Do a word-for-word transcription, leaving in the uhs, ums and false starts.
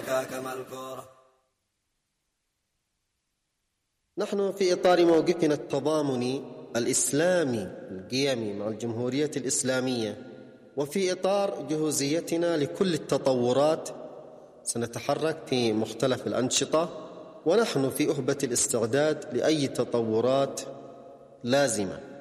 عليك كما الكرة. نحن في إطار موقفنا التضامني الإسلامي القيمي مع الجمهورية الإسلامية، وفي إطار جهوزيتنا لكل التطورات، سنتحرك في مختلف الأنشطة، ونحن في أهبة الاستعداد لأي تطورات لازمة.